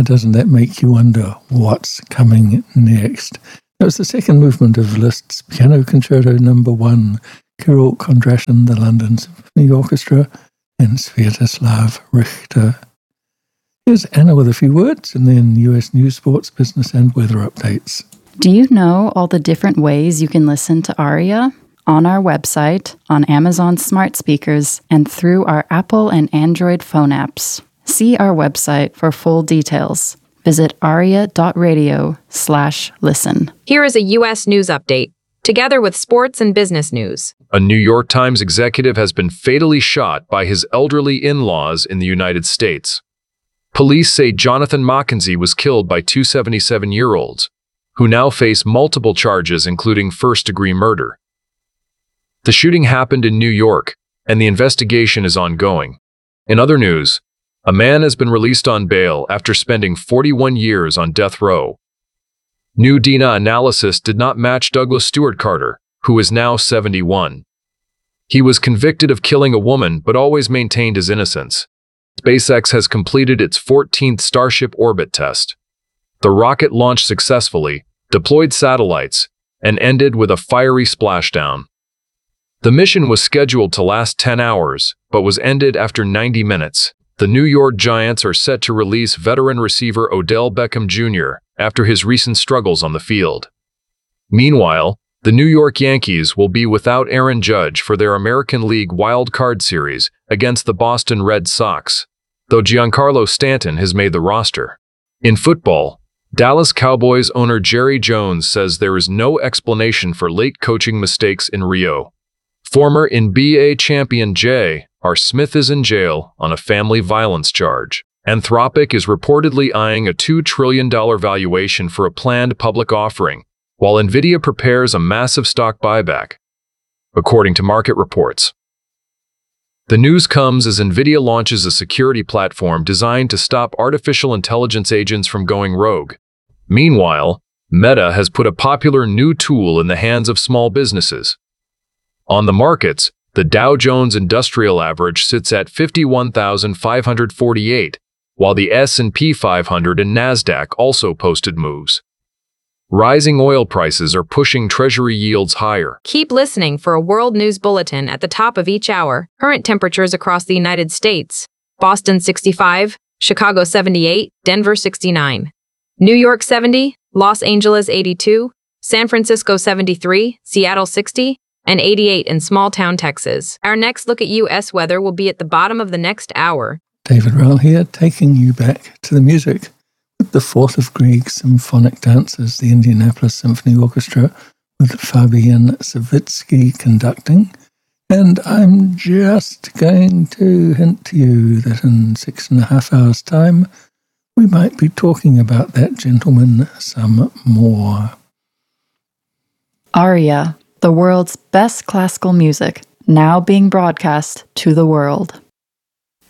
doesn't that make you wonder what's coming next? That was the second movement of Liszt's Piano Concerto No. 1, Kirill Kondrashin, the London Symphony Orchestra, and Sviatoslav Richter. Here's Anna with a few words, and then US news, sports, business, and weather updates. Do you know all the different ways you can listen to ARIA? On our website, on Amazon smart speakers, and through our Apple and Android phone apps. See our website for full details. Visit aria.radio/listen. Here is a U.S. news update, together with sports and business news. A New York Times executive has been fatally shot by his elderly in-laws in the United States. Police say Jonathan Mackenzie was killed by two 77-year-olds, who now face multiple charges including first-degree murder. The shooting happened in New York, and the investigation is ongoing. In other news, a man has been released on bail after spending 41 years on death row. New DNA analysis did not match Douglas Stewart Carter, who is now 71. He was convicted of killing a woman but always maintained his innocence. SpaceX has completed its 14th Starship orbit test. The rocket launched successfully, deployed satellites, and ended with a fiery splashdown. The mission was scheduled to last 10 hours, but was ended after 90 minutes. The New York Giants are set to release veteran receiver Odell Beckham Jr. after his recent struggles on the field. Meanwhile, the New York Yankees will be without Aaron Judge for their American League Wild Card Series against the Boston Red Sox, though Giancarlo Stanton has made the roster. In football, Dallas Cowboys owner Jerry Jones says there is no explanation for late coaching mistakes in Rio. Former NBA champion J.R. Smith is in jail on a family violence charge. Anthropic is reportedly eyeing a $2 trillion valuation for a planned public offering, while Nvidia prepares a massive stock buyback, according to market reports. The news comes as Nvidia launches a security platform designed to stop artificial intelligence agents from going rogue. Meanwhile, Meta has put a popular new tool in the hands of small businesses. On the markets, the Dow Jones Industrial Average sits at 51,548, while the S&P 500 and Nasdaq also posted moves. Rising oil prices are pushing Treasury yields higher. Keep listening for a world news bulletin at the top of each hour. Current temperatures across the United States: Boston 65, Chicago 78, Denver 69, New York 70, Los Angeles 82, San Francisco 73, Seattle 60, and 88 in small-town Texas. Our next look at U.S. weather will be at the bottom of the next hour. David Rowell here, taking you back to the music with the Fourth of Grieg Symphonic Dancers, the Indianapolis Symphony Orchestra, with Fabian Savitsky conducting. And I'm just going to hint to you that in 6.5 hours' time, we might be talking about that gentleman some more. ARIA, the world's best classical music, now being broadcast to the world.